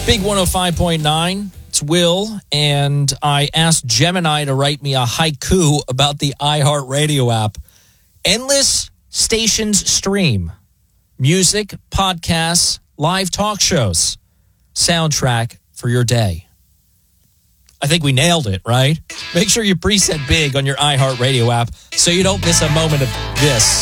Big 105.9. It's Will, and I asked Gemini to write me a haiku about the iHeartRadio app. Endless stations stream. Music, podcasts, live talk shows. Soundtrack for your day. I think we nailed it, right? Make sure you preset big on your iHeartRadio app so you don't miss a moment of this.